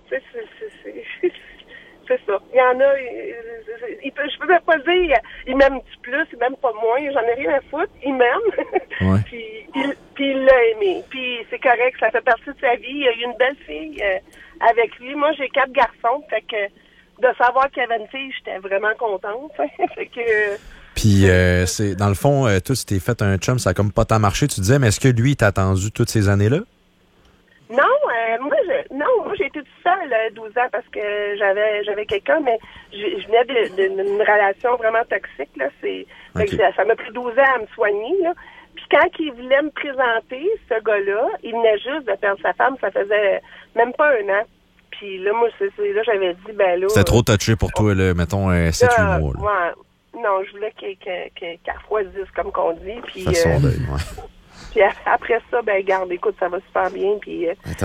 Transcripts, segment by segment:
C'est ça. Il y en a, je peux même pas dire, il m'aime-tu plus, il m'aime pas moins, j'en ai rien à foutre, il m'aime. Ouais. puis il l'a aimé. Puis c'est correct, ça fait partie de sa vie. Il a eu une belle fille avec lui. Moi, j'ai 4 garçons, fait que de savoir qu'il y avait une fille, j'étais vraiment contente. Fait que... Puis, c'est dans le fond, toi, si t'es fait un chum, ça a comme pas tant marché, tu disais, mais est-ce que lui, t'a attendu toutes ces années-là? Non, moi j'ai été toute seule 12 ans parce que j'avais quelqu'un, mais je venais d'une relation vraiment toxique, là. Okay. Ça m'a pris 12 ans à me soigner, là. Puis quand il voulait me présenter, ce gars-là, il venait juste de perdre sa femme, ça faisait même pas 1 an. Puis là, moi, là, j'avais dit, ben là... C'était trop touché pour toi, là, mettons, 7-8 mois, là. Ouais. Non, je voulais qu'il refroidisse, comme qu'on dit, puis... Fais son deuil, ouais. Puis après ça, ben garde, écoute, ça va super bien. Puis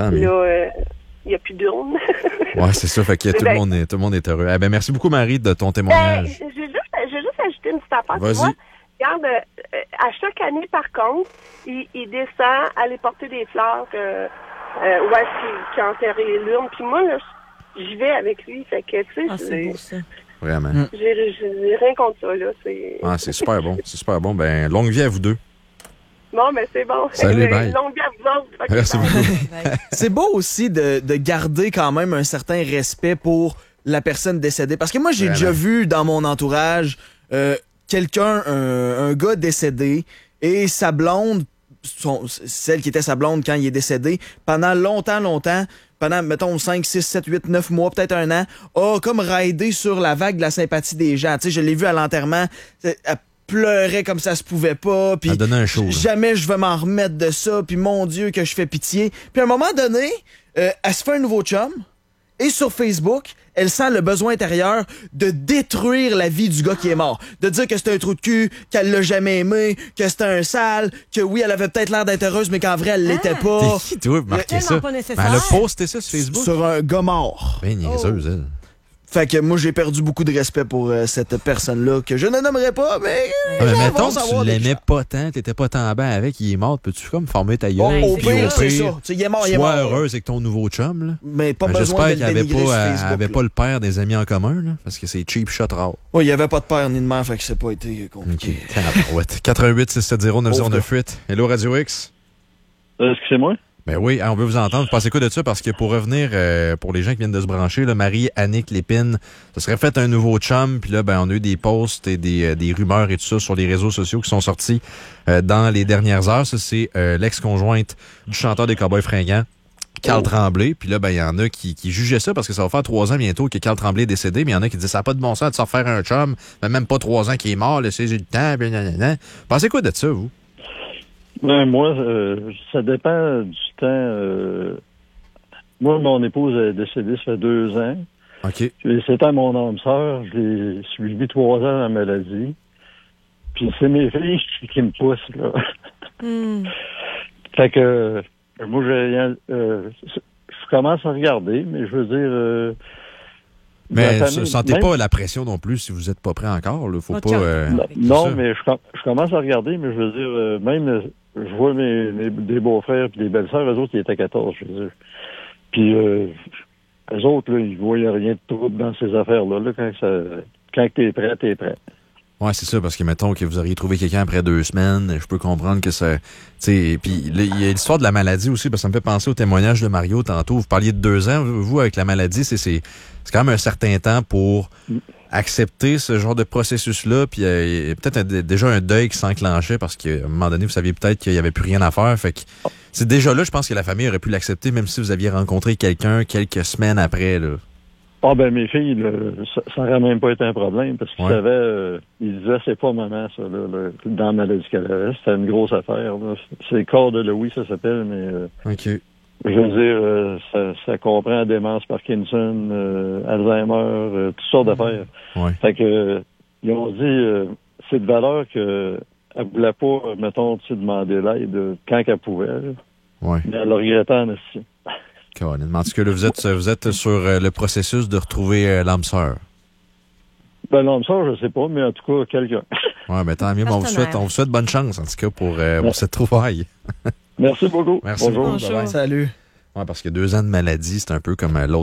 là, il n'y a plus d'urne. Ouais, c'est ça. Fait que tout le monde est heureux. Eh ben, merci beaucoup, Marie, de ton témoignage. J'ai juste ajouté une petite affaire. Vas-y. Moi, regarde, à chaque année, par contre, il descend aller porter des fleurs où est-ce qu'il a enterré l'urne. Puis moi, là, j'y vais avec lui. Fait que, tu sais, c'est beau, ça. Vraiment. J'ai rien contre ça, là. C'est super bon. C'est super bon. Ben, longue vie à vous deux. Bon, mais c'est bon. Salut, bye. Longue vie à vous autres. Merci beaucoup. C'est beau aussi de garder quand même un certain respect pour la personne décédée. Parce que moi, j'ai déjà vu dans mon entourage quelqu'un, un gars décédé, et sa blonde, celle qui était sa blonde quand il est décédé, pendant longtemps, pendant, mettons, 5, 6, 7, 8, 9 mois, peut-être 1 an, a comme raidé sur la vague de la sympathie des gens. Tu sais, je l'ai vu à l'enterrement, elle pleurait comme ça se pouvait pas, puis jamais je vais m'en remettre de ça, puis mon Dieu que je fais pitié. Puis à un moment donné, elle se fait un nouveau chum, et sur Facebook, elle sent le besoin intérieur de détruire la vie du gars qui est mort. De dire que c'était un trou de cul, qu'elle l'a jamais aimé, que c'était un sale, que oui, elle avait peut-être l'air d'être heureuse, mais qu'en vrai, elle l'était pas. T'es qui, toi, marquer ça? Ben, elle a posté ça sur Facebook? Sur un gars mort. Ben, niaiseuse, elle. Fait que moi, j'ai perdu beaucoup de respect pour cette personne-là, que je ne nommerai pas, mais... mettons que tu l'aimais pas tant, t'étais pas tant bien avec, il est mort, peux-tu comme former ta gueule? Au pire, c'est ça. Il est mort, Sois heureuse avec ton nouveau chum, là. Mais pas besoin de le dénigrer sur Facebook. J'espère qu'il avait pas le père des amis en commun, là, parce que c'est cheap shot rare. Oui, il y avait pas de père ni de mère, fait que c'est pas été compliqué. Okay. 88-670-9098. Hello, Radio X. Excusez-moi? Ben oui, on veut vous entendre. Vous pensez quoi de ça? Parce que pour revenir, pour les gens qui viennent de se brancher, là, Marie, Annick, Lépine, ça serait fait un nouveau chum. Puis là, ben, on a eu des posts et des rumeurs et tout ça sur les réseaux sociaux qui sont sortis dans les dernières heures. Ça, c'est l'ex-conjointe du chanteur des Cowboys fringants, Carl Tremblay. Puis là, ben, il y en a qui jugeaient ça parce que ça va faire 3 ans bientôt que Carl Tremblay est décédé. Mais il y en a qui disaient ça n'a pas de bon sens de se refaire un chum. Mais même pas 3 ans qu'il est mort, laissez le temps. Pensez quoi de ça, vous? Ben, moi, ça dépend du temps. Moi, mon épouse est décédée, ça fait 2 ans. OK. C'était mon âme sœur. Je l'ai suivi 3 ans en maladie. Puis c'est mes filles qui me poussent, là. Fait que, moi, je commence à regarder, mais je veux dire... mais sentez pas la pression non plus si vous n'êtes pas prêt encore. Là. Faut pas... non, mais je commence à regarder, mais je veux dire, même... Je vois des beaux-frères et des belles-sœurs, eux autres, ils étaient 14, je veux dire. Puis, eux autres, là, ils voyaient rien de trouble dans ces affaires-là. Là, quand t'es prêt, t'es prêt. Ouais, c'est ça, parce que, mettons, que vous auriez trouvé quelqu'un après 2 semaines, je peux comprendre que ça... Tu sais, puis il y a l'histoire de la maladie aussi, parce que ça me fait penser au témoignage de Mario tantôt. Vous parliez de 2 ans. Vous, avec la maladie, c'est quand même un certain temps pour accepter ce genre de processus-là, puis il y a peut-être déjà un deuil qui s'enclenchait parce qu'à un moment donné, vous saviez peut-être qu'il n'y avait plus rien à faire. Fait que c'est déjà là, je pense que la famille aurait pu l'accepter, même si vous aviez rencontré quelqu'un quelques semaines après, là. Ah ben mes filles, là, ça n'aurait même pas été un problème, parce qu'ils savaient, ils disaient c'est pas maman, ça, là, dans la maladie qu'elle avait. C'était une grosse affaire, là. C'est le corps de Louis, ça s'appelle, mais OK. Je veux dire, ça comprend démence Parkinson, Alzheimer, toutes sortes d'affaires. Ouais. Fait que ils ont dit c'est de valeur que elle voulait pas, mettons, demander l'aide quand qu'elle pouvait. Là. Ouais. Mais elle le regrettait en esti. En tout cas, là, vous êtes sur le processus de retrouver l'âme sœur. Ben l'âme sœur, je sais pas, mais en tout cas, quelqu'un. Ouais, mais tant mieux, on vous souhaite bonne chance, en tout cas, pour cette trouvaille. Merci beaucoup. Merci. Bonjour. Salut. Ouais, parce que 2 ans de maladie, c'est un peu comme l'autre